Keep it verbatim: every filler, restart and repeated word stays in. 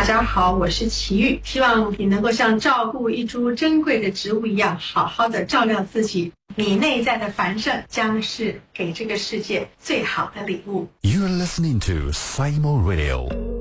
家好，我是齐豫，希望你能够像照顾一株珍贵的植物一样，好好的照料自己。你内在的繁盛将是给这个世界最好的礼物。 You're listening to Saimo Radio